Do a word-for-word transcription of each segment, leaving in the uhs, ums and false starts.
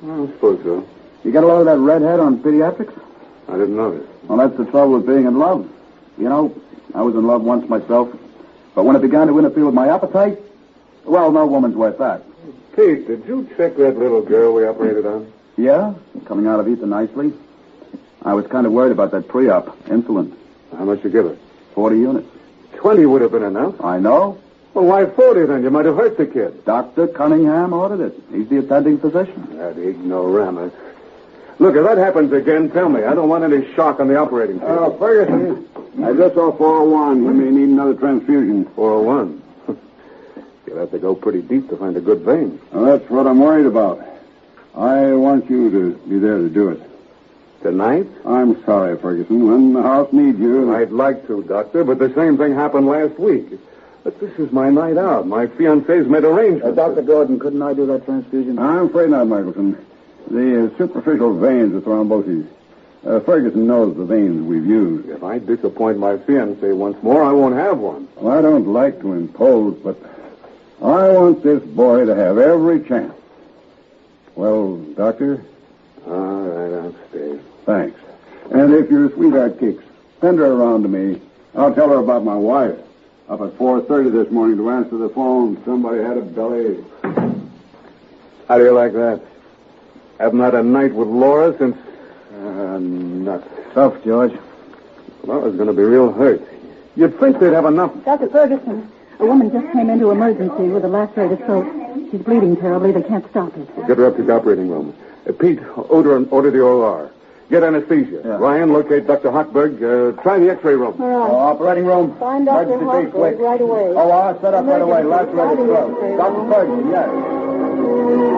I suppose so. You got a lot of that redhead on pediatrics? I didn't notice. Well, that's the trouble with being in love. You know, I was in love once myself, but when it began to interfere with my appetite, well, no woman's worth that. Pete, did you check that little girl we operated on? Yeah, coming out of ether nicely. I was kind of worried about that pre-op, insulin. How much you give her? Forty units. Twenty would have been enough. I know. Well, why forty then? You might have hurt the kid. Doctor Cunningham ordered it. He's the attending physician. That ignoramus. Look, if that happens again, tell me. I don't want any shock on the operating table. Uh, Ferguson, I just saw four oh one. We may need another transfusion. four oh one. You'll have to go pretty deep to find a good vein. Well, that's what I'm worried about. I want you to be there to do it. Tonight? I'm sorry, Ferguson. When the house needs you... I'd like to, Doctor, but the same thing happened last week. But this is my night out. My fiancé's made arrangements. Uh, Doctor Gordon, couldn't I do that transfusion? I'm afraid not, Michelson. The uh, superficial veins are thrombosis. Uh, Ferguson knows the veins we've used. If I disappoint my fiancé once more, I won't have one. Well, I don't like to impose, but I want this boy to have every chance. Well, Doctor? All right, I'll stay. Thanks. And if your sweetheart kicks, send her around to me. I'll tell her about my wife. Up at four thirty this morning to answer the phone, somebody had a belly. How do you like that? Haven't had a night with Laura since... Uh, nuts. Tough, George. Laura's going to be real hurt. You'd think they'd have enough... Doctor Ferguson, a woman just came into emergency with a lacerated throat. She's bleeding terribly. They can't stop it. We'll get her up to the operating room. Uh, Pete, order, order the O R. Get anesthesia. Yeah. Ryan, locate Doctor Hochberg. Uh, try the X-ray room. All right. Oh, operating room. Find Doctor Emergency, Hochberg quick. right away. Oh, I'll set up right away. Lacerated throat. Emergency. Doctor Ferguson, yes.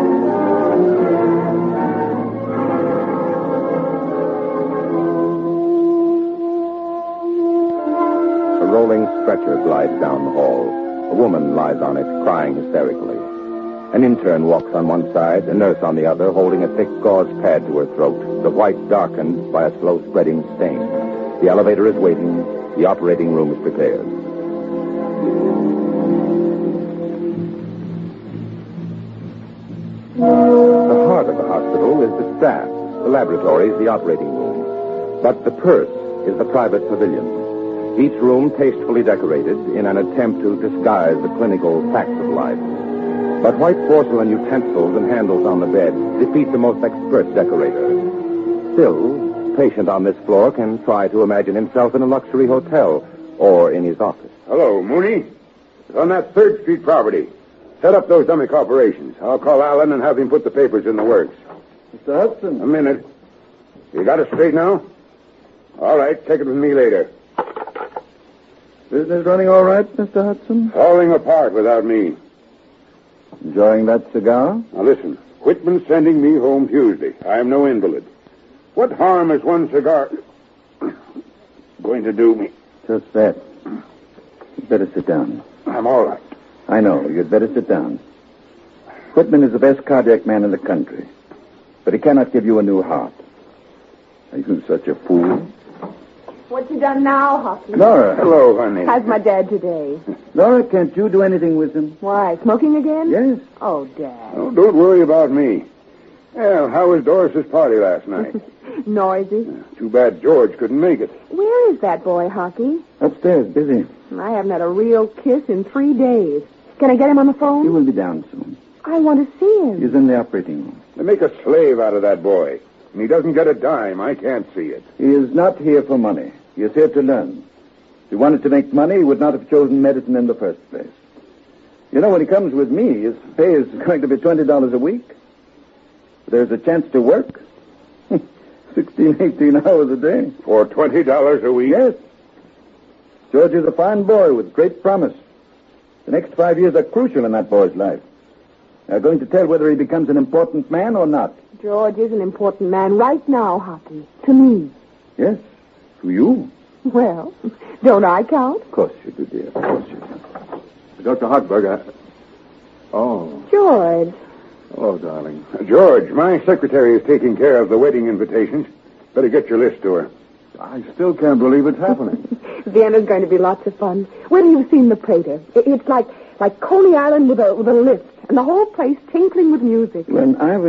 A rolling stretcher glides down the hall. A woman lies on it, crying hysterically. An intern walks on one side, a nurse on the other, holding a thick gauze pad to her throat, the white darkened by a slow-spreading stain. The elevator is waiting. The operating room is prepared. The heart of the hospital is the staff, the laboratories, the operating room. But the purse is the private pavilion. Each room tastefully decorated in an attempt to disguise the clinical facts of life. But white porcelain utensils and handles on the bed defeat the most expert decorator. Still, patient on this floor can try to imagine himself in a luxury hotel or in his office. Hello, Mooney. It's on that Third Street property. Set up those dummy corporations. I'll call Allen and have him put the papers in the works. Mister Hudson. A minute. You got it straight now? All right, take it with me later. Business running all right, Mister Hudson? Falling apart without me. Enjoying that cigar? Now listen, Whitman's sending me home Tuesday. I'm no invalid. What harm is one cigar going to do me? Just that. You'd better sit down. I'm all right. I know. You'd better sit down. Whitman is the best cardiac man in the country, but he cannot give you a new heart. Are you such a fool? What you done now, Hockey? Laura. Hello, honey. How's my dad today? Laura, can't you do anything with him? Why, smoking again? Yes. Oh, Dad. Oh, don't worry about me. Well, how was Doris's party last night? Noisy. Too bad George couldn't make it. Where is that boy, Hockey? Upstairs, busy. I haven't had a real kiss in three days. Can I get him on the phone? He will be down soon. I want to see him. He's in the operating room. They make a slave out of that boy. And he doesn't get a dime. I can't see it. He is not here for money. He is here to learn. If he wanted to make money, he would not have chosen medicine in the first place. You know, when he comes with me, his pay is going to be twenty dollars a week. There's a chance to work. Sixteen, eighteen hours a day. For twenty dollars a week? Yes. George is a fine boy with great promise. The next five years are crucial in that boy's life. They're going to tell whether he becomes an important man or not. George is an important man right now, Hockey. To me. Yes. To you? Well, don't I count? Of course you do, dear. Of course you do. Doctor Hochberg, I... Oh. George. Hello, darling. George, my secretary is taking care of the wedding invitations. Better get your list to her. I still can't believe it's happening. Vienna's going to be lots of fun. When have you seen the Prater? It's like like Coney Island with a with a lift, and the whole place tinkling with music. When I was